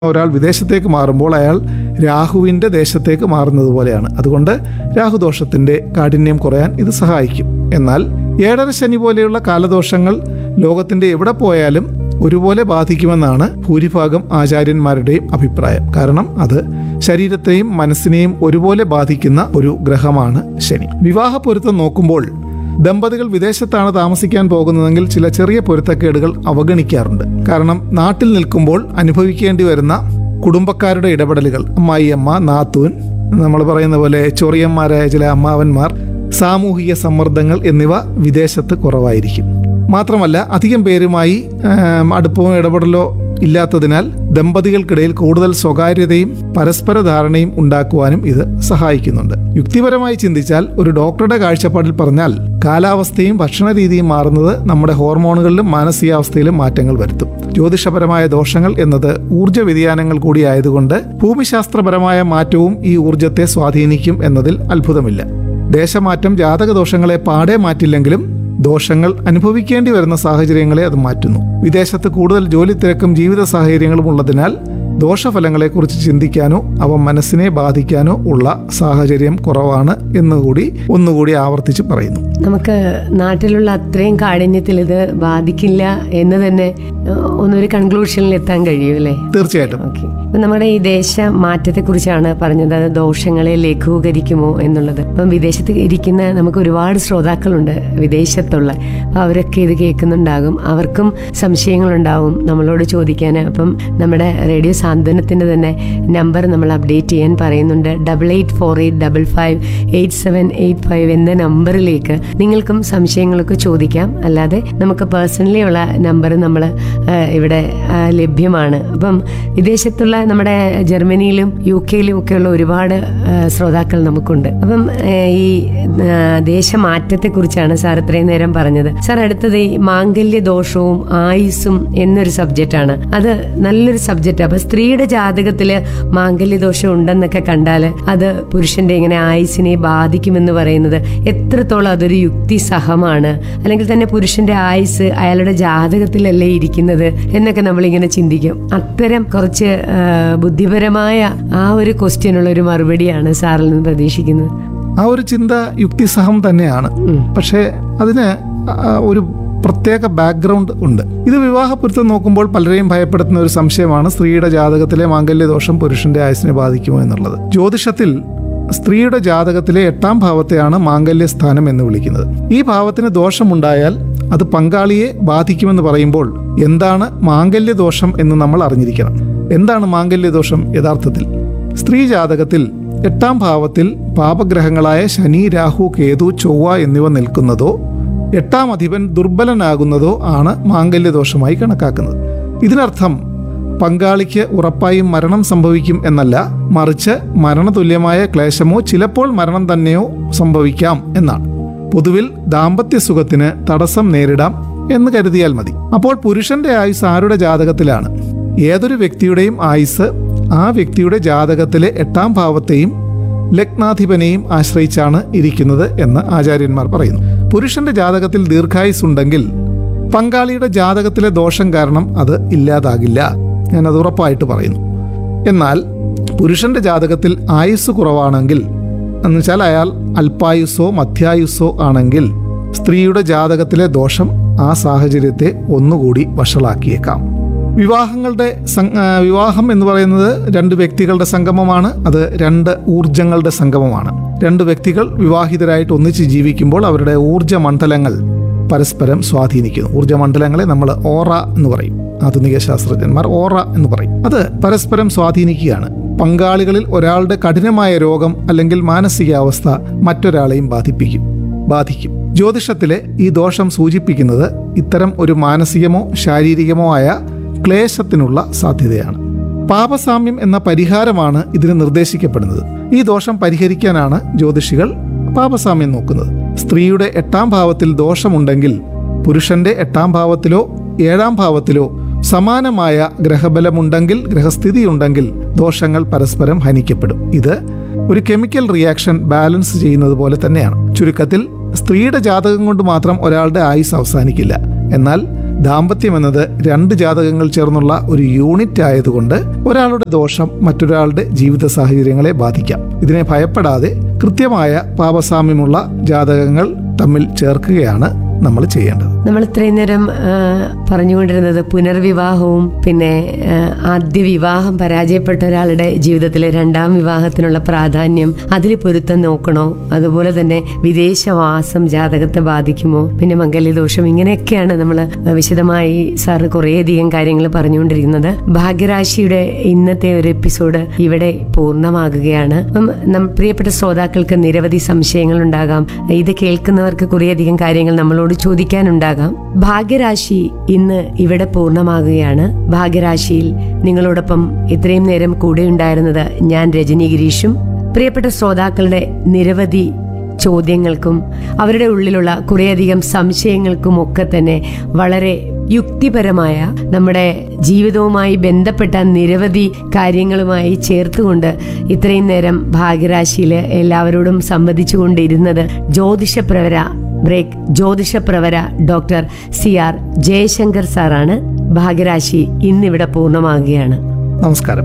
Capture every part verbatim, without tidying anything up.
ഒരാൾ വിദേശത്തേക്ക് മാറുമ്പോൾ അയാൾ രാഹുവിൻ്റെ ദേശത്തേക്ക് മാറുന്നത് പോലെയാണ്. അതുകൊണ്ട് രാഹുദോഷത്തിൻ്റെ കാഠിന്യം കുറയാൻ ഇത് സഹായിക്കും. എന്നാൽ ഏഴര ശനി പോലെയുള്ള കാലദോഷങ്ങൾ ലോകത്തിൻ്റെ എവിടെ പോയാലും ഒരുപോലെ ബാധിക്കുമെന്നാണ് ഭൂരിഭാഗം ആചാര്യന്മാരുടെയും അഭിപ്രായം. കാരണം അത് ശരീരത്തെയും മനസ്സിനെയും ഒരുപോലെ ബാധിക്കുന്ന ഒരു ഗ്രഹമാണ് ശനി. വിവാഹ പൊരുത്തം നോക്കുമ്പോൾ ദമ്പതികൾ വിദേശത്താണ് താമസിക്കാൻ പോകുന്നതെങ്കിൽ ചില ചെറിയ പൊരുത്തക്കേടുകൾ അവഗണിക്കാറുണ്ട്. കാരണം നാട്ടിൽ നിൽക്കുമ്പോൾ അനുഭവിക്കേണ്ടി വരുന്ന കുടുംബക്കാരുടെ ഇടപെടലുകൾ, അമ്മായിയമ്മ, നാത്തൂൻ, നമ്മൾ പറയുന്ന പോലെ ചൊറിയന്മാരായ ചില അമ്മാവന്മാർ, സാമൂഹിക സമ്മർദ്ദങ്ങൾ എന്നിവ വിദേശത്ത് കുറവായിരിക്കും. മാത്രമല്ല അധികം പേരുമായി അടുപ്പമോ ഇടപെടലോ ഇല്ലാത്തതിനാൽ ദമ്പതികൾക്കിടയിൽ കൂടുതൽ സ്വകാര്യതയും പരസ്പര ധാരണയും ഉണ്ടാക്കുവാനും ഇത് സഹായിക്കുന്നുണ്ട്. യുക്തിപരമായി ചിന്തിച്ചാൽ ഒരു ഡോക്ടറുടെ കാഴ്ചപ്പാടിൽ പറഞ്ഞാൽ കാലാവസ്ഥയും ഭക്ഷണരീതിയും മാറുന്നത് നമ്മുടെ ഹോർമോണുകളിലും മാനസികാവസ്ഥയിലും മാറ്റങ്ങൾ വരുത്തും. ജ്യോതിഷപരമായ ദോഷങ്ങൾ എന്നത് ഊർജ്ജ വ്യതിയാനങ്ങൾ കൂടിയായതുകൊണ്ട് ഭൂമിശാസ്ത്രപരമായ മാറ്റവും ഈ ഊർജ്ജത്തെ സ്വാധീനിക്കും എന്നതിൽ അത്ഭുതമില്ല. ദേശമാറ്റം ജാതകദോഷങ്ങളെ പാടെ മാറ്റില്ലെങ്കിലും ദോഷങ്ങൾ അനുഭവിക്കേണ്ടി വരുന്ന സാഹചര്യങ്ങളെ അത് മാറ്റുന്നു. വിദേശത്ത് കൂടുതൽ ജോലി തിരക്കും ജീവിത സാഹചര്യങ്ങളും ഉള്ളതിനാൽ ദോഷഫലങ്ങളെക്കുറിച്ച് ചിന്തിക്കാനോ അവ മനസ്സിനെ ബാധിക്കാനോ ഉള്ള സാഹചര്യം കുറവാണ് എന്നുകൂടി ഒന്നുകൂടി ആവർത്തിച്ച് പറയുന്നു. നമുക്ക് നാട്ടിലുള്ള അത്രയും കാഠിന്യത്തിൽ ഇത് ബാധിക്കില്ല എന്ന് തന്നെ ഒന്നൊരു കൺക്ലൂഷനിൽ എത്താൻ കഴിയും അല്ലേ? തീർച്ചയായിട്ടും. ഓക്കെ, നമ്മുടെ ഈ ദേശ മാറ്റത്തെ കുറിച്ചാണ് പറഞ്ഞത്. അത് ദോഷങ്ങളെ ലഘൂകരിക്കുമോ എന്നുള്ളത്. അപ്പം വിദേശത്ത് ഇരിക്കുന്ന നമുക്ക് ഒരുപാട് ശ്രോതാക്കളുണ്ട് വിദേശത്തുള്ള. അപ്പം അവരൊക്കെ ഇത് കേൾക്കുന്നുണ്ടാകും, അവർക്കും സംശയങ്ങളുണ്ടാവും നമ്മളോട് ചോദിക്കാൻ. അപ്പം നമ്മുടെ റേഡിയോ സാന്ത്വനത്തിൻ്റെ തന്നെ നമ്പർ നമ്മൾ അപ്ഡേറ്റ് ചെയ്യാൻ പറയുന്നുണ്ട്. Double eight four eight double five eight seven eight five എന്ന നമ്പറിലേക്ക് നിങ്ങൾക്കും സംശയങ്ങളൊക്കെ ചോദിക്കാം. അല്ലാതെ നമുക്ക് പേഴ്സണലി ഉള്ള നമ്പർ നമ്മൾ ഇവിടെ ലഭ്യമാണ്. അപ്പം വിദേശത്തുള്ള നമ്മുടെ ജർമ്മനിയിലും യു കെയിലും ഒക്കെയുള്ള ഒരുപാട് ശ്രോതാക്കൾ നമുക്കുണ്ട്. അപ്പം ഈ ദേശമാറ്റത്തെ കുറിച്ചാണ് സാർ ഇത്രയും നേരം പറഞ്ഞത്. സാർ, അടുത്തത് ഈ മാംഗല്യ ദോഷവും ആയുസ്സും എന്നൊരു സബ്ജക്റ്റാണ്. അത് നല്ലൊരു സബ്ജക്റ്റ്. അപ്പൊ സ്ത്രീയുടെ ജാതകത്തില് മാംഗല്യ ദോഷം ഉണ്ടെന്നൊക്കെ കണ്ടാൽ അത് പുരുഷന്റെ ഇങ്ങനെ ആയുസിനെ ബാധിക്കുമെന്ന് പറയുന്നത് എത്രത്തോളം അതൊരു യുക്തിസഹമാണ്? അല്ലെങ്കിൽ തന്നെ പുരുഷന്റെ ആയുസ് അയാളുടെ ജാതകത്തിലല്ലേ ഇരിക്കുന്നത് എന്നൊക്കെ നമ്മളിങ്ങനെ ചിന്തിക്കും. അത്തരം കുറച്ച് ബുദ്ധിപരമായ ആ ഒരു ക്വസ്റ്റ്യനുള്ള ഒരു മറുപടിയാണ് സാറിൽ നിന്ന് പ്രതീക്ഷിക്കുന്നത്. ആ ഒരു ചിന്ത യുക്തിസഹം തന്നെയാണ്. പക്ഷേ അതിന് ഒരു പ്രത്യേക ബാക്ക്ഗ്രൗണ്ട് ഉണ്ട്. ഇത് വിവാഹപ്പൊരുത്തം നോക്കുമ്പോൾ പലരെയും ഭയപ്പെടുത്തുന്ന ഒരു സംശയമാണ് സ്ത്രീയുടെ ജാതകത്തിലെ മാംഗല്യദോഷം പുരുഷന്റെ ആയുസിനെ ബാധിക്കുമോ എന്നുള്ളത്. ജ്യോതിഷത്തിൽ സ്ത്രീയുടെ ജാതകത്തിലെ എട്ടാം ഭാവത്തെയാണ് മാംഗല്യസ്ഥാനം എന്ന് വിളിക്കുന്നത്. ഈ ഭാവത്തിന് ദോഷമുണ്ടായാൽ അത് പങ്കാളിയെ ബാധിക്കുമെന്ന് പറയുമ്പോൾ എന്താണ് മാംഗല്യദോഷം എന്ന് നമ്മൾ അറിഞ്ഞിരിക്കണം. എന്താണ് മാംഗല്യദോഷം? യഥാർത്ഥത്തിൽ സ്ത്രീ ജാതകത്തിൽ എട്ടാം ഭാവത്തിൽ പാപഗ്രഹങ്ങളായ ശനി, രാഹു, കേതു, ചൊവ്വ എന്നിവ നിൽക്കുന്നതോ എട്ടാം അധിപൻ ദുർബലനാകുന്നതോ ആണ് മാംഗല്യദോഷമായി കണക്കാക്കുന്നത്. ഇതിനർത്ഥം പങ്കാളിക്ക് ഉറപ്പായും മരണം സംഭവിക്കും എന്നല്ല, മറിച്ച് മരണതുല്യമായ ക്ലേശമോ ചിലപ്പോൾ മരണം തന്നെയോ സംഭവിക്കാം എന്നാണ്. പൊതുവിൽ ദാമ്പത്യ സുഖത്തിന് തടസ്സം നേരിടാം എന്ന് കരുതിയാൽ മതി. അപ്പോൾ പുരുഷന്റെ ആയുസ് ആരുടെ ജാതകത്തിലാണ്? ഏതൊരു വ്യക്തിയുടെയും ആയുസ് ആ വ്യക്തിയുടെ ജാതകത്തിലെ എട്ടാം ഭാവത്തെയും ലഗ്നാധിപനെയും ആശ്രയിച്ചാണ് ഇരിക്കുന്നത് എന്ന് ആചാര്യന്മാർ പറയുന്നു. പുരുഷന്റെ ജാതകത്തിൽ ദീർഘായുസ് ഉണ്ടെങ്കിൽ പങ്കാളിയുടെ ജാതകത്തിലെ ദോഷം കാരണം അത് ഇല്ലാതാകില്ല, ഞാനത് ഉറപ്പായിട്ട് പറയുന്നു. എന്നാൽ പുരുഷന്റെ ജാതകത്തിൽ ആയുസ് കുറവാണെങ്കിൽ, എന്നുവെച്ചാൽ അയാൾ അല്പായുസ്സോ മധ്യായുസ്സോ ആണെങ്കിൽ സ്ത്രീയുടെ ജാതകത്തിലെ ദോഷം ആ സാഹചര്യത്തെ ഒന്നുകൂടി വഷളാക്കിയേക്കാം. വിവാഹങ്ങളുടെ വിവാഹം എന്ന് പറയുന്നത് രണ്ട് വ്യക്തികളുടെ സംഗമമാണ്. അത് രണ്ട് ഊർജങ്ങളുടെ സംഗമമാണ്. രണ്ട് വ്യക്തികൾ വിവാഹിതരായിട്ട് ഒന്നിച്ച് ജീവിക്കുമ്പോൾ അവരുടെ ഊർജ മണ്ഡലങ്ങൾ പരസ്പരം സ്വാധീനിക്കുന്നു. ഊർജ മണ്ഡലങ്ങളെ നമ്മൾ ഓറ എന്ന് പറയും. ആധുനിക ശാസ്ത്രജ്ഞന്മാർ ഓറ എന്ന് പറയും. അത് പരസ്പരം സ്വാധീനിക്കുകയാണ്. പങ്കാളികളിൽ ഒരാളുടെ കഠിനമായ രോഗം അല്ലെങ്കിൽ മാനസികാവസ്ഥ മറ്റൊരാളെയും ബാധിപ്പിക്കും ബാധിക്കും ജ്യോതിഷത്തിലെ ഈ ദോഷം സൂചിപ്പിക്കുന്നത് ഇത്തരം ഒരു മാനസികമോ ശാരീരികമോ ആയ ക്ലേശത്തിനുള്ള സാധ്യതയാണ്. പാപസാമ്യം എന്ന പരിഹാരമാണ് ഇതിന് നിർദ്ദേശിക്കപ്പെടുന്നത്. ഈ ദോഷം പരിഹരിക്കാനാണ് ജ്യോതിഷികൾ പാപസാമ്യം നോക്കുന്നത്. സ്ത്രീയുടെ എട്ടാം ഭാവത്തിൽ ദോഷമുണ്ടെങ്കിൽ പുരുഷന്റെ എട്ടാം ഭാവത്തിലോ ഏഴാം ഭാവത്തിലോ സമാനമായ ഗ്രഹബലമുണ്ടെങ്കിൽ, ഗ്രഹസ്ഥിതിയുണ്ടെങ്കിൽ ദോഷങ്ങൾ പരസ്പരം ഹനിക്കപ്പെടും. ഇത് ഒരു കെമിക്കൽ റിയാക്ഷൻ ബാലൻസ് ചെയ്യുന്നത് പോലെ തന്നെയാണ്. ചുരുക്കത്തിൽ സ്ത്രീയുടെ ജാതകം കൊണ്ട് മാത്രം ഒരാളുടെ ആയുസ് അവസാനിക്കില്ല. എന്നാൽ ദാമ്പത്യം എന്നത് രണ്ട് ജാതകങ്ങൾ ചേർന്നുള്ള ഒരു യൂണിറ്റ് ആയതുകൊണ്ട് ഒരാളുടെ ദോഷം മറ്റൊരാളുടെ ജീവിത സാഹചര്യങ്ങളെ ബാധിക്കാം. ഇതിനെ ഭയപ്പെടാതെ കൃത്യമായ പാപസാമ്യമുള്ള ജാതകങ്ങൾ തമ്മിൽ ചേർക്കുകയാണ് നമ്മൾ ചെയ്യേണ്ടത്. നമ്മൾ ഇത്രയും നേരം ആ, പറഞ്ഞുകൊണ്ടിരുന്നത് പുനർവിവാഹവും പിന്നെ ആ, ആദ്യ വിവാഹം പരാജയപ്പെട്ട ഒരാളുടെ ജീവിതത്തിലെ രണ്ടാം വിവാഹത്തിനുള്ള പ്രാധാന്യം, അതിൽ പൊരുത്തം നോക്കണോ, അതുപോലെ തന്നെ വിദേശവാസം ജാതകത്തെ ബാധിക്കുമോ, പിന്നെ മംഗല്യദോഷം, ഇങ്ങനെയൊക്കെയാണ് നമ്മൾ വിശദമായി സാറ് കുറേയധികം കാര്യങ്ങൾ പറഞ്ഞുകൊണ്ടിരിക്കുന്നത്. ഭാഗ്യരാശിയുടെ ഇന്നത്തെ ഒരു എപ്പിസോഡ് ഇവിടെ പൂർണ്ണമാകുകയാണ്. അപ്പം നം പ്രിയപ്പെട്ട ശ്രോതാക്കൾക്ക് നിരവധി സംശയങ്ങൾ ഉണ്ടാകാം. ഇത് കേൾക്കുന്നവർക്ക് കുറേയധികം കാര്യങ്ങൾ നമ്മളോട് ചോദിക്കാനുണ്ടാകാം. ഭാഗ്യരാശി ഇന്ന് ഇവിടെ പൂർണ്ണമാകുകയാണ്. ഭാഗ്യരാശിയിൽ നിങ്ങളോടൊപ്പം ഇത്രയും നേരം കൂടെ ഉണ്ടായിരുന്നത് ഞാൻ രജനി ഗിരീഷും. പ്രിയപ്പെട്ട ശ്രോതാക്കളുടെ നിരവധി ചോദ്യങ്ങൾക്കും അവരുടെ ഉള്ളിലുള്ള കുറേയധികം സംശയങ്ങൾക്കും ഒക്കെ തന്നെ വളരെ യുക്തിപരമായ നമ്മുടെ ജീവിതവുമായി ബന്ധപ്പെട്ട നിരവധി കാര്യങ്ങളുമായി ചേർത്തുകൊണ്ട് ഇത്രയും നേരം ഭാഗ്യരാശിയിൽ എല്ലാവരോടും സംവദിച്ചുകൊണ്ടിരുന്നത് ജ്യോതിഷപ്രവര break ജ്യോതിഷപ്രവര doctor C R Jaishankar സാറാണ്. ഭാഗ്യരാശി ഇന്നിവിടെ പൂർണ്ണമാകുകയാണ്. നമസ്കാരം.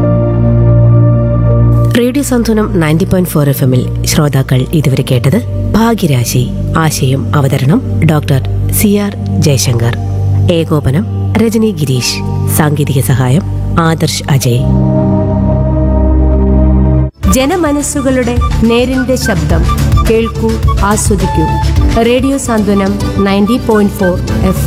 റേഡിയോ സാന്ത്വനം നയൻറ്റി പോയിന്റ് ഫോർ എഫ് എമ്മിൽ ശ്രോതാക്കൾ ഇതുവരെ കേട്ടത് ഭാഗ്യരാശി. ആശയം അവതരണം ഡോക്ടർ സി ആർ ജയശങ്കർ. ഏകോപനം രജനി ഗിരീഷ്. സാങ്കേതിക സഹായം ആദർശ് അജയ്. ജനമനസ്സുകളുടെ നേരിന്റെ ശബ്ദം കേൾക്കൂ, ആസ്വദിക്കൂ. റേഡിയോ സാന്ത്വനം നയൻറ്റി പോയിന്റ് ഫോർ എഫ്